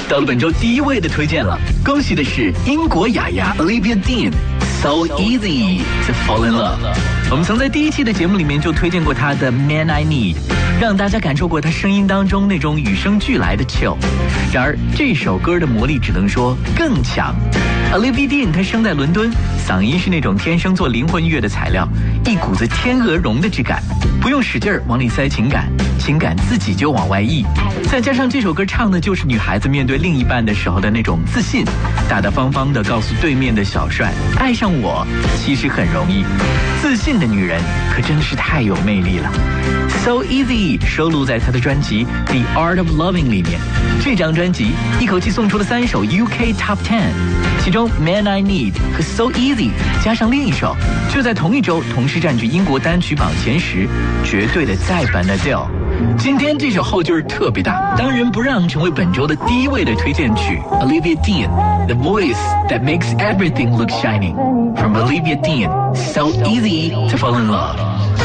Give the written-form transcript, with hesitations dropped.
到了本周第1位的推荐了，恭喜的是英国雅雅 Olivia Dean。So easy to fall in love。我们曾在第1期的节目里面就推荐过她的 Man I Need， 让大家感受过她声音当中那种与生俱来的 chill。然而这首歌的魔力只能说更强。Olivia Dean 她生在伦敦，嗓音是那种天生做灵魂乐的材料，一股子天鹅绒的质感，不用使劲儿往里塞情感，情感自己就往外溢。再加上这首歌唱的就是女孩子面对另一半的时候的那种自信，大大方方的告诉对面的小帅，爱上我其实很容易。自信的女人可真的是太有魅力了。So Easy 收录在她的专辑 The Art of Loving 里面。这张专辑一口气送出了3首 UK Top 10，其中 Man I Need 和 So Easy 加上另一首，就在同一周同时占据英国单曲榜前10，绝对的再版的 Adele。今天这首后劲儿特别大，当仁不让成为本周的第1位的推荐曲 Olivia Dean The Voice That Makes Everything Look Shining From Olivia Dean So Easy to Fall in Love。